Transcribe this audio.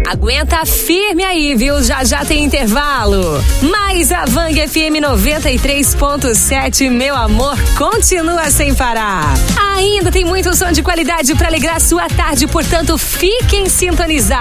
Aguenta firme aí, viu? Já já tem intervalo. Mas a Vang FM 93.7, meu amor, continua sem parar. Ainda tem muito som de qualidade para alegrar sua tarde, portanto, fiquem sintonizados.